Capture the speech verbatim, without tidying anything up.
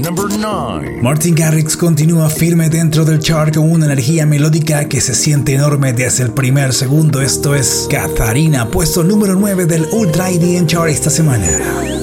number nine. Martin Garrix continúa firme dentro del chart con una energía melódica que se siente enorme desde el primer segundo. Esto es Katharina, puesto número nueve del Ultra E D M Chart esta semana.